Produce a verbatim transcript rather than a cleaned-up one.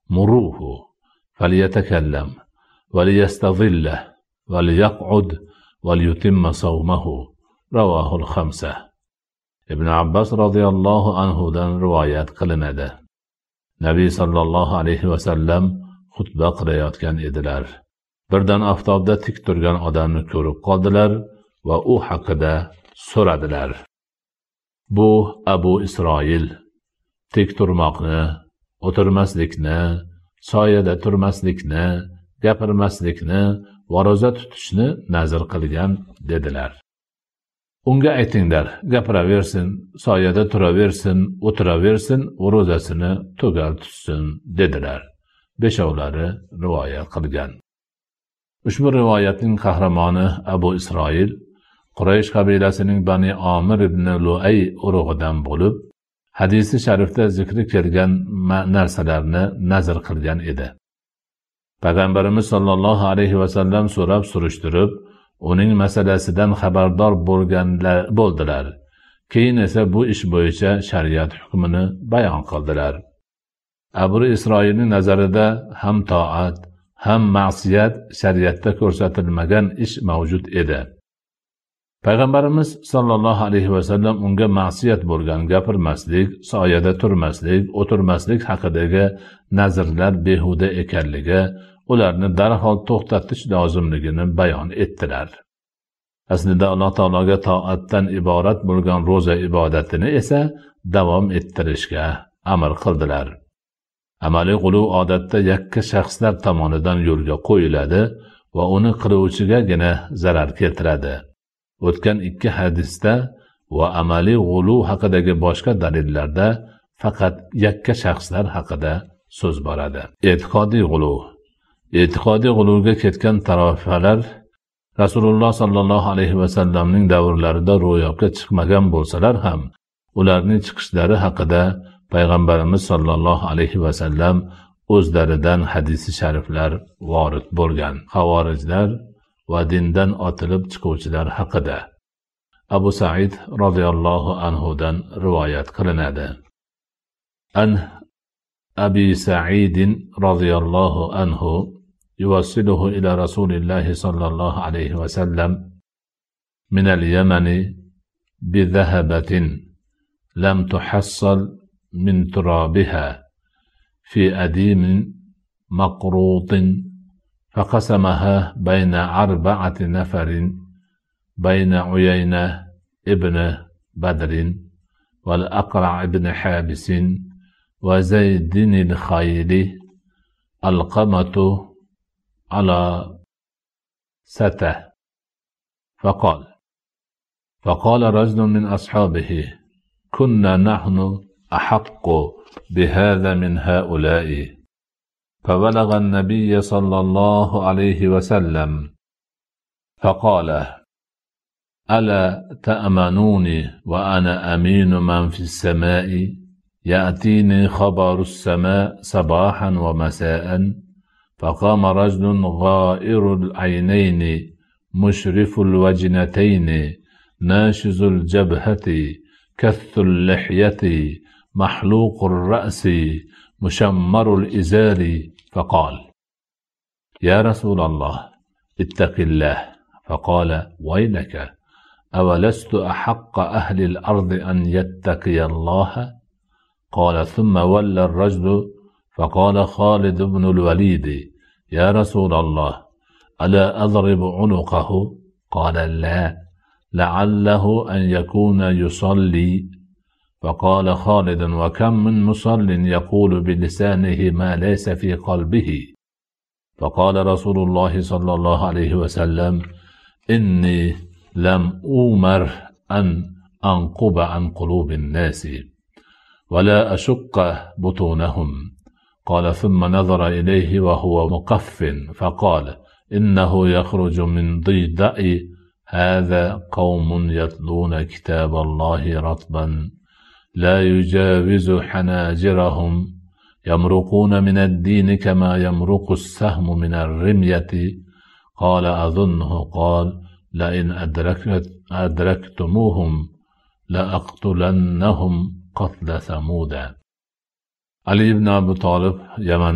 مروه فليتكلم وليستظله وليقعد وليتم صومه. رواه الخمسة. ibn Abbas roziyallohu anhudan rivoyat qilinadi. Nabiy sallallohu alayhi vasallam xutba qilayotgan edilar. Birdan oftobda tik turgan odamni ko'rib qoldilar va u haqida so'radilar. Bu Abu Isroil tik turmoqni, o'tirmaslikni, soyada turmaslikni, gapirmaslikni va ro'za tutishni nazr qilgan dedilar. Unga aytinglar, gapiraversin, soyada turaversin, o'tiraversin, ro'zasini tugal tutsin dedilar. Beshovlari rivoyat qilgan. Ushbu rivoyatning qahramoni Abu Isroil Quraysh qabilasining Bani Omir ibn Luay urug'idan bo'lib, hadisi sharifda zikri kelgan narsalarni nazr qilgan edi. Payg'ambarimiz sollallohu alayhi vasallam so'rab surishtirib, uning masalasidan xabardor bo'lganlar bo'ldilar. Keyin esa bu ish bo'yicha shariat hukmini bayon qildilar. Abu Isroilning nazarida ham toat, ham ma'siyat shariatda ko'rsatilmagan ish mavjud edi. Payg'ambarimiz sollallohu alayhi vasallam unga ma'siyat bo'lgan gapirmaslik, soyada turmaslik, o'tirmaslik haqidagi nazrlar behuda ekanligi, ularni darhol to'xtatish lozimligini bayon etdilar. Aslida Alloh taologa toatdan iborat bo'lgan ro'za ibodatini esa davom ettirishga amr qildilar. Amaliy g'ulu odatda yakka shaxslar tomonidan yo'lga qo'yiladi va uni qiluvchigagina zarar keltiradi. O'tgan ikki hadisda va amaliy g'ulu haqidagi boshqa dalillarda faqat yakka shaxslar haqida so'z boradi. E'tiqodiy g'ulu. E'tiqodiy g'uluga ketgan tarofalar Rasululloh sallallohu alayhi vasallamning davrlarida ro'yobga chiqmagan bo'lsalar ham, ularning chiqishlari haqida Payg'ambarimiz sollallohu alayhi vasallam o'zlaridan hadisi shariflar vorid bo'lgan. Xavorijlar va dindan otilib chiquvchilar haqida Abu Sa'id roziyallohu anhudan rivoyat qilinadi. An Abi Sa'id roziyallohu anhu yuwassiluhu ila Rasulillahi sallallohu alayhi vasallam min al-Yamani bi dhahabatin lam tuhassal min turabiha fi adim maqrut فقسمها بين أربعة نفر بين عيينة ابن بدر والأقرع ابن حابس وزيد الخيل القمة على سته فقال فقال رجل من أصحابه كنا نحن أحق بهذا من هؤلاء فبلغ النبي صلى الله عليه وسلم فقال ألا تأمنوني وأنا أمين من في السماء يأتيني خبر السماء صباحا ومساء فقام رجل غائر العينين مشرف الوجنتين ناشز الجبهة كث اللحية محلوق الرأس مشمر الإزار فقال يا رسول الله اتق الله فقال ويلك أولست أحق أهل الأرض أن يتقي الله قال ثم ولى الرجل فقال خالد بن الوليد يا رسول الله ألا أضرب عنقه قال لا لعله أن يكون يصلي فقال خالد وكم من مصل يقول بلسانه ما ليس في قلبه فقال رسول الله صلى الله عليه وسلم إني لم أؤمر أن أنقب عن قلوب الناس ولا أشق بطونهم قال ثم نظر إليه وهو مقف فقال إنه يخرج من ضيدأ هذا قوم يتلون كتاب الله رطبا لا يجاوز حناجرهم يمرقون من الدين كما يمرق السهم من الرمية قال أظنه قال لئن أدركت أدركتموهم لأقتلنهم قتل ثمود. Ali ibn Abi Talib Yaman